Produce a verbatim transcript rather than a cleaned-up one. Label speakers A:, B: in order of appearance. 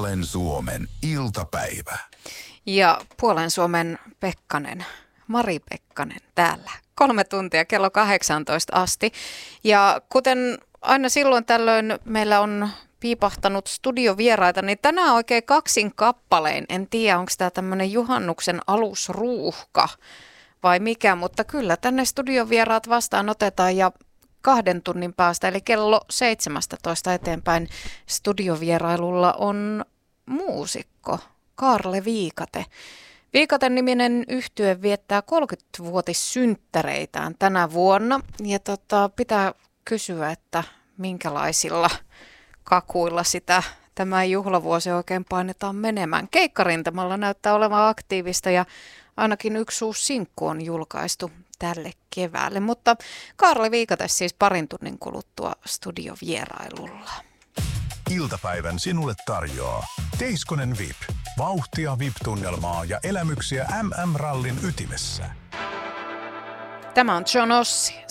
A: Puolen Suomen iltapäivä.
B: Ja Puolen Suomen Pekkanen, Mari Pekkanen täällä. Kolme tuntia kello kahdeksantoista asti. Ja kuten aina silloin tällöin meillä on piipahtanut studiovieraita, niin tänään oikein kaksin kappalein. En tiedä, onko tämä tämmöinen juhannuksen alusruuhka vai mikä, mutta kyllä tänne studiovieraat vastaan otetaan ja kahden tunnin päästä, eli kello seitsemästätoista eteenpäin studiovierailulla on muusikko Kaarle Viikate. Viikaten-niminen yhtye viettää kolmekymmentävuotissynttäreitään tänä vuonna ja tota, pitää kysyä, että minkälaisilla kakuilla sitä tämä juhlavuosi oikein painetaan menemään. Keikkarintamalla näyttää olevan aktiivista ja ainakin yksi uusi sinkku on julkaistu tälle keväälle, mutta Kaarle Viikate siis parin tunnin kuluttua studiovierailulla.
A: Iltapäivän sinulle tarjoaa Teiskonen V I P. Vauhtia V I P-tunnelmaa ja elämyksiä M M-rallin ytimessä.
B: Tämä on John Ossie,